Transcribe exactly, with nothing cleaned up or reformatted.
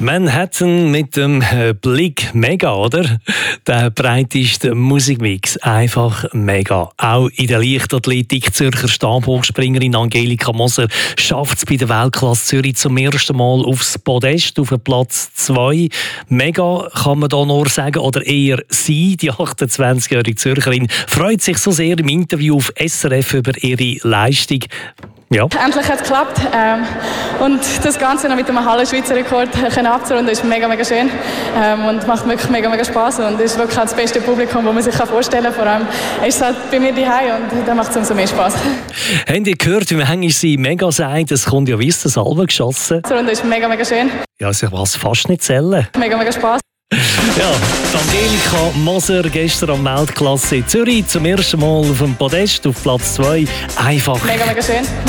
Manhattan mit dem Blick mega, oder? Der breiteste Musikmix, einfach mega. Auch in der Leichtathletik Zürcher Stabhochspringerin Angelika Moser schafft es bei der Weltklasse Zürich zum ersten Mal aufs Podest, auf Platz zwei. Mega kann man da nur sagen, oder eher sie, die achtundzwanzigjährige Zürcherin, freut sich so sehr im Interview auf S R F über ihre Leistung. Ja. Endlich hat es geklappt ähm, und das Ganze noch mit einem Hallen-Schweizer Rekord abzurunden ist mega, mega schön ähm, und macht wirklich mega, mega Spass und ist wirklich das beste Publikum, das man sich vorstellen kann. Vor allem ist es halt bei mir daheim und da macht es umso mehr Spass. Habt ihr gehört, wie manchmal sie mega sagt, es kommt ja wie aus der Salve geschossen? Die Runde ist mega, mega schön. Ja, also ich weiß fast nicht zählen. Mega, mega Spass. Ja, Angelika Moser gestern am Weltklasse Zürich zum ersten Mal auf dem Podest auf Platz zwei. Einfach mega, mega schön.